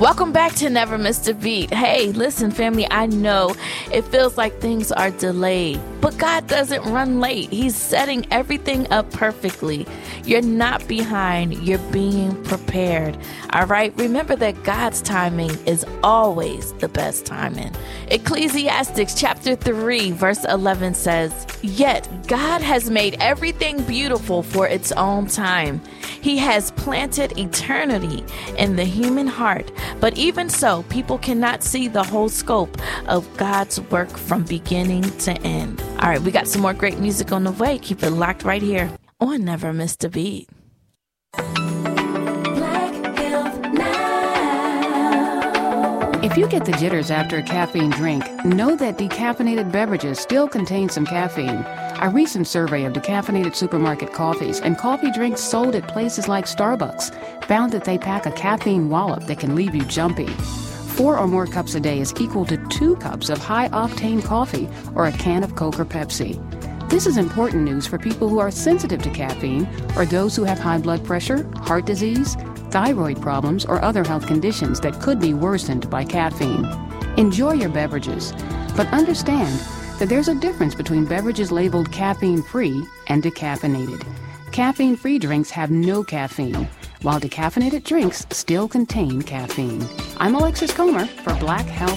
Welcome back to Never Missed a Beat. Hey, listen, family, I know it feels like things are delayed, but God doesn't run late. He's setting everything up perfectly. You're not behind. You're being prepared. All right? Remember that God's timing is always the best timing. Ecclesiastes chapter 3, verse 11 says, "Yet God has made everything beautiful for its own time. He has planted eternity in the human heart, but even so, people cannot see the whole scope of God's work from beginning to end." All right, we got some more great music on the way. Keep it locked right here on Never Missed a Beat. If you get the jitters after a caffeine drink, know that decaffeinated beverages still contain some caffeine. A recent survey of decaffeinated supermarket coffees and coffee drinks sold at places like Starbucks found that they pack a caffeine wallop that can leave you jumpy. 4 or more cups a day is equal to 2 cups of high-octane coffee or a can of Coke or Pepsi. This is important news for people who are sensitive to caffeine or those who have high blood pressure, heart disease, thyroid problems, or other health conditions that could be worsened by caffeine. Enjoy your beverages, but understand that there's a difference between beverages labeled caffeine-free and decaffeinated. Caffeine-free drinks have no caffeine, while decaffeinated drinks still contain caffeine. I'm Alexis Comer for Black Health